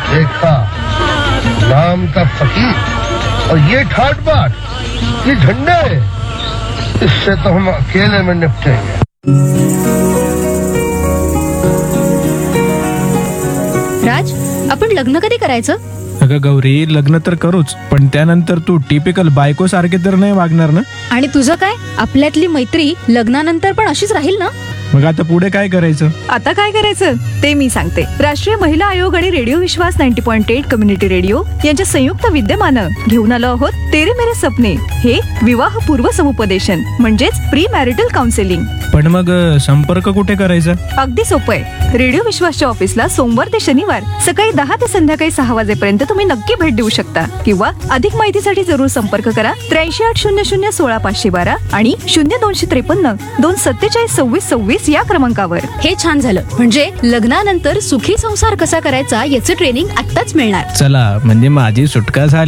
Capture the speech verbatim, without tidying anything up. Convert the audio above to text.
देखा, नाम का फकीर और ये ठाट बाट, ये झंडे, इससे तो हम अकेले में निपटेंगे. राज, आपण लग्न कधी करायचं? अगं गौरी, लग्न तर करूच, पण त्यानंतर तू टिपिकल बायको सारखे तर नाही वागणार ना. आणि तुझं काय? आपल्यातली मैत्री लग्नानंतर पण अशीच राहील ना? मग आता पुढे काय करायचं? आता काय करायचं ते मी सांगते. राष्ट्रीय महिला आयोग आणि रेडिओ विश्वास ninety point eight community radio यांच्या संयुक्त विद्यमानं घेऊन आलो आहोत तेरे मेरे सपने, हे विवाह पूर्व समुपदेशन म्हणजेच प्री मॅरिटल काउन्सिलिंग. पण मग अ, संपर्क कुठे करायचा? अगदी सोपं आहे. रेडिओ विश्वासच्या ऑफिसला सोमवार ते शनिवार सकाळी दहा ते संध्याकाळी सहा वाजेपर्यंत तुम्ही नक्की भेट देऊ शकता. किंवा अधिक माहितीसाठी जरूर संपर्क करा त्र्याऐंशी आठ शून्य शून्य सोळा पाचशे बारा आणि शून्य दोनशे त्रेपन्न दोन सत्तेचाळीस सव्वीस सव्वीस या क्रमांकावर. हे छान झालं. म्हणजे लग्नानंतर सुखी संसार कसा करायचा याचं ट्रेनिंग आत्ताच मिळणार. चला, म्हणजे माझी सुटका झाली.